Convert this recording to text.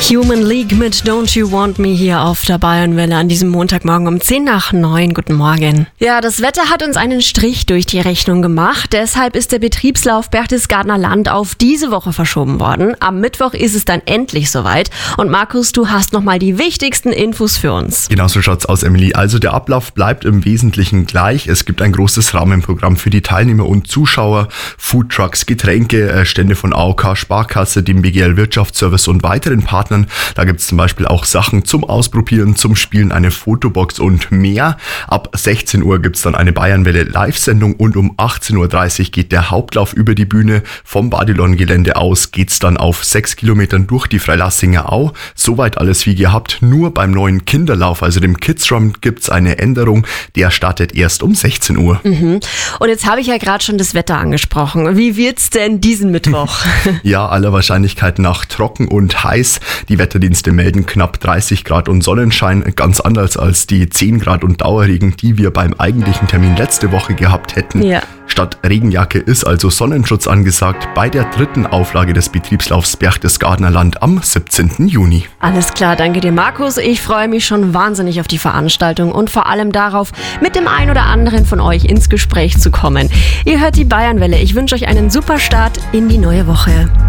Human League mit Don't You Want Me hier auf der Bayernwelle an diesem Montagmorgen um 8:10. Guten Morgen. Ja, das Wetter hat uns einen Strich durch die Rechnung gemacht. Deshalb ist der Betriebslauf Berchtesgadener Land auf diese Woche verschoben worden. Am Mittwoch ist es dann endlich soweit. Und Markus, du hast nochmal die wichtigsten Infos für uns. Genau so schaut's aus, Emily. Also der Ablauf bleibt im Wesentlichen gleich. Es gibt ein großes Rahmenprogramm für die Teilnehmer und Zuschauer. Foodtrucks, Getränke, Stände von AOK, Sparkasse, dem BGL Wirtschaftsservice und weiteren Partnern. Da gibt es zum Beispiel auch Sachen zum Ausprobieren, zum Spielen, eine Fotobox und mehr. Ab 16 Uhr gibt es dann eine Bayernwelle Live-Sendung und um 18:30 Uhr geht der Hauptlauf über die Bühne. Vom Badilon-Gelände aus geht's dann auf 6 Kilometern durch die Freilassinger Au. Soweit alles wie gehabt. Nur beim neuen Kinderlauf, also dem Kids Run, gibt's eine Änderung. Der startet erst um 16 Uhr. Und jetzt habe ich ja gerade schon das Wetter angesprochen. Wie wird's denn diesen Mittwoch? Ja, aller Wahrscheinlichkeit nach trocken und heiß. Die Wetterdienste melden knapp 30 Grad und Sonnenschein, ganz anders als die 10 Grad und Dauerregen, die wir beim eigentlichen Termin letzte Woche gehabt hätten. Ja. Statt Regenjacke ist also Sonnenschutz angesagt bei der 3. Auflage des Betriebslaufs Berchtesgadener Land am 17. Juni. Alles klar, danke dir, Markus. Ich freue mich schon wahnsinnig auf die Veranstaltung und vor allem darauf, mit dem einen oder anderen von euch ins Gespräch zu kommen. Ihr hört die Bayernwelle. Ich wünsche euch einen super Start in die neue Woche.